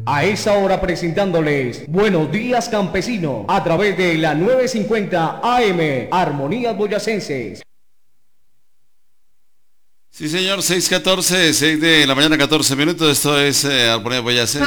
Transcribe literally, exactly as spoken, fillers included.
A esa hora presentándoles Buenos Días Campesino a través de la nueve cincuenta A M Armonías Boyacenses. Sí, señor, seis catorce, seis de la mañana, catorce minutos. Esto es eh, Armonías Boyacenses.